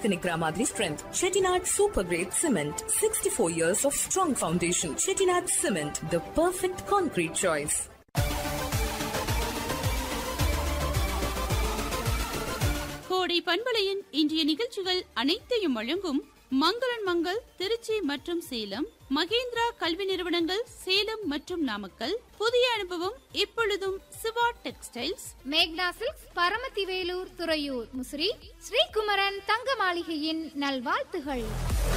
அடுத்து நிக்கிற மாதிரி strength. Chettinad super great cement, 64 years of strong foundation. Chettinad Cement, the perfect concrete choice. கோடை பண்பலையின் இன்றைய நிகழ்ச்சிகள் அனைத்தையும் வழங்கும் மங்களன் மங்கள் திருச்சி மற்றும் சேலம், மகேந்திரா கல்வி நிறுவனங்கள் சேலம் மற்றும் நாமக்கல், புதிய அனுபவம் இப்பொழுதும் சிவா டெக்ஸ்டைல்ஸ், மேக்னா சில்க்ஸ், பரமத்திவேலூர், துறையூர், முசிறி, ஸ்ரீகுமரன் தங்க மாளிகையின் நல்வாழ்த்துகள்.